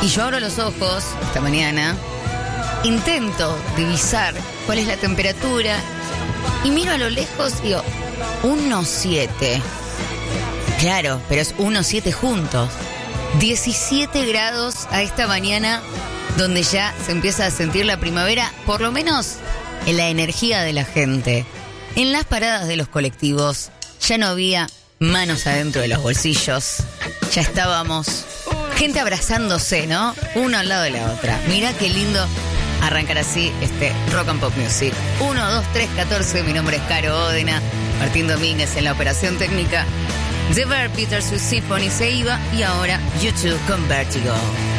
Y yo abro los ojos esta mañana, intento divisar cuál es la temperatura y miro a lo lejos y digo, 1,7. Claro, pero es 1,7 juntos. 17 grados a esta mañana, donde ya se empieza a sentir la primavera, por lo menos en la energía de la gente. En las paradas de los colectivos ya no había manos adentro de los bolsillos. Ya estábamos gente abrazándose, ¿no? Uno al lado de la otra. Mirá qué lindo arrancar así este Rock and Pop Music. 1, 2, 3, 14. Mi nombre es Caro Ódena. Martín Domínguez en la operación técnica. The Bear Peters, su Symphony se iba. Y ahora YouTube con Vertigo.